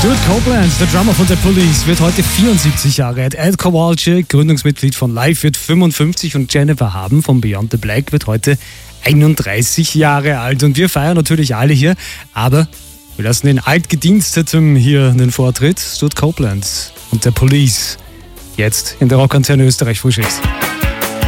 Stuart Copeland, der Drummer von The Police, wird heute 74 Jahre alt. Ed Kowalczyk, Gründungsmitglied von Live, wird 55 und Jennifer Haben von Beyond the Black wird heute 31 Jahre alt. Und wir feiern natürlich alle hier, aber wir lassen den Altgediensteten hier den Vortritt. Stuart Copeland und The Police. Jetzt in der Rockantenne Österreich Frühschicht.